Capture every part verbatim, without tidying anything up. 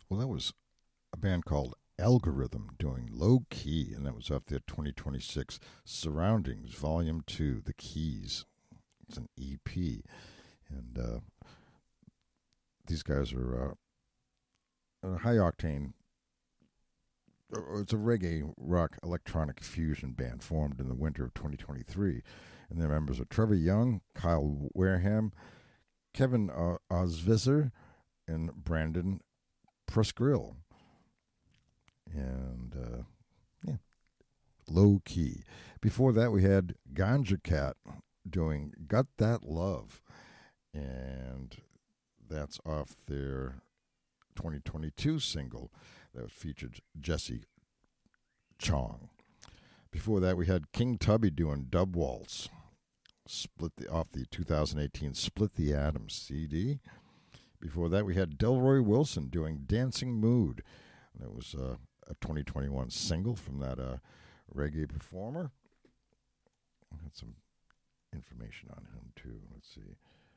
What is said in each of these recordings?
Well, that was a band called Algorithm doing Low Key, and that was off their twenty twenty-six Surroundings Volume two, The Keys. It's an E P. And uh, these guys are uh, a high octane. It's a reggae rock electronic fusion band formed in the winter of twenty twenty-three. And their members are Trevor Young, Kyle Wareham, Kevin uh, Osvisser, and Brandon Presgrill. And, uh, yeah, Low Key. Before that, we had Ganja Cat doing Got That Love. And that's off their twenty twenty-two single that featured Jesse Chong. Before that, we had King Tubby doing Dub Waltz, split the, off the two thousand eighteen Split the Atom C D. Before that, we had Delroy Wilson doing Dancing Mood. And that was uh, a twenty twenty-one single from that uh, reggae performer. I had some information on him, too. Let's see.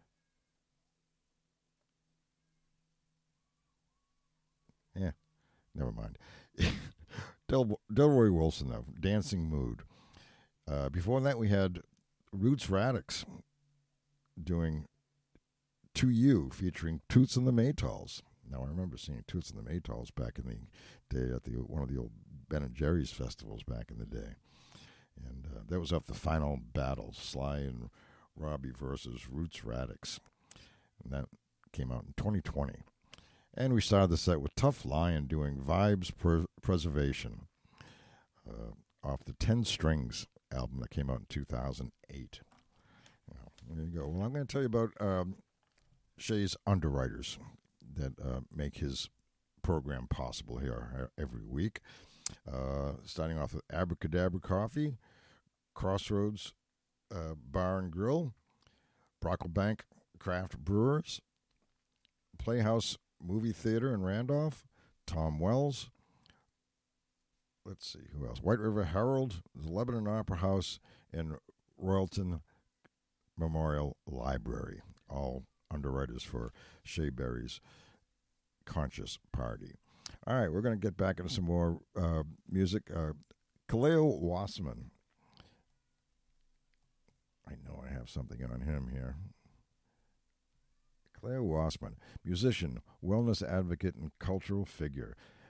Yeah, never mind. Del- Delroy Wilson, though, Dancing Mood. Uh, before that, we had Roots Radix doing To You, featuring Toots and the Maytals. Now, I remember seeing Toots and the Maytals back in the day at the one of the old Ben and Jerry's festivals back in the day. And uh, that was off the Final Battle, Sly and Robbie versus Roots Radix. And that came out in twenty twenty. And we started the set with Tough Lion doing Vibes per- Preservation uh, off the Ten Strings album that came out in two thousand eight. Well, there you go. Well, I'm going to tell you about um, Shay's underwriters that uh, make his program possible here every week. Uh, starting off with Abracadabra Coffee, Crossroads uh, Bar and Grill, Brocklebank Craft Brewers, Playhouse Movie Theater in Randolph, Tom Wells. Let's see, who else? White River Herald, the Lebanon Opera House, and Royalton Memorial Library. All underwriters for Shea Berry's Conscious Party. All right, we're going to get back into some more uh, music. Uh, Kaleo Wasserman. I know I have something on him here. Claire Wassman, musician, wellness advocate, and cultural figure.